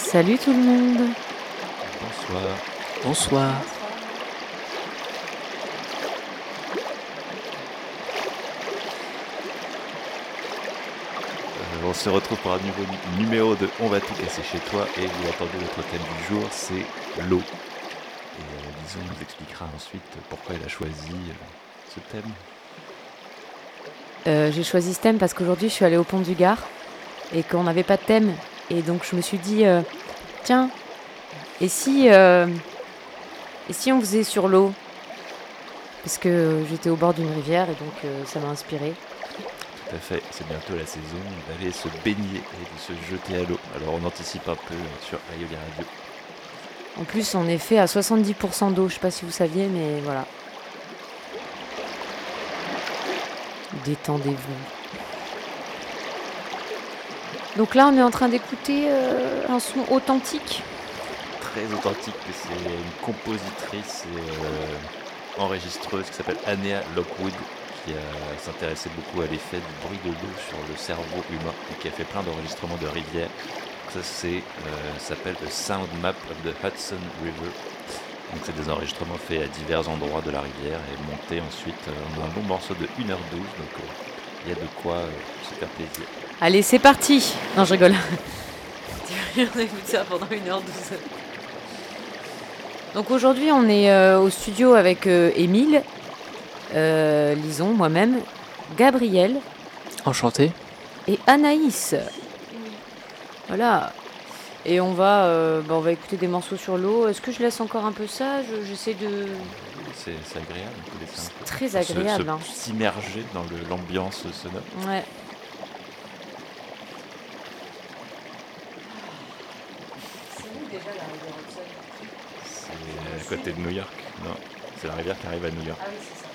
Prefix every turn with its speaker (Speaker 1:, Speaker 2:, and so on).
Speaker 1: Salut tout le monde.
Speaker 2: Bonsoir.
Speaker 3: Bonsoir.
Speaker 2: On se retrouve pour un nouveau numéro de On va tout casser chez toi et vous entendez notre thème du jour, c'est l'eau. Et Lison nous expliquera ensuite pourquoi elle a choisi ce thème.
Speaker 1: J'ai choisi ce thème parce qu'aujourd'hui je suis allée au pont du Gard et qu'on n'avait pas de thème. Et donc je me suis dit, tiens, et si on faisait sur l'eau? Parce que j'étais au bord d'une rivière et donc ça m'a inspiré.
Speaker 2: Tout à fait, c'est bientôt la saison d'aller se baigner et de se jeter à l'eau. Alors on anticipe un peu sur Ayoga Radio.
Speaker 1: En plus on est fait à 70% d'eau, je sais pas si vous saviez, mais voilà. Détendez-vous. Donc là on est en train d'écouter un son authentique.
Speaker 2: Très authentique, c'est une compositrice et enregistreuse qui s'appelle Anea Lockwood, qui s'intéressait beaucoup à l'effet du bruit de l'eau sur le cerveau humain et qui a fait plein d'enregistrements de rivières. Ça s'appelle The Sound Map of the Hudson River. Donc c'est des enregistrements faits à divers endroits de la rivière et montés ensuite en un long morceau de 1h12. Donc il y a de quoi se faire plaisir.
Speaker 1: Allez, c'est parti. Non, je rigole. On écoute ça pendant 1h12. Donc aujourd'hui, on est au studio avec Émile, Lison, moi-même, Gabriel
Speaker 3: Enchanté.
Speaker 1: et Anaïs. Voilà. Et on va écouter des morceaux sur l'eau. Est-ce que je laisse encore un peu ça? J'essaie de...
Speaker 2: C'est agréable, on peut laisser un peu.
Speaker 1: Très agréable.
Speaker 2: S'immerger dans l'ambiance sonore.
Speaker 1: Ouais. C'est où déjà la rivière Hudson?
Speaker 2: C'est à côté de New York. Non, c'est la rivière qui arrive à New York.
Speaker 1: Ah oui, c'est ça.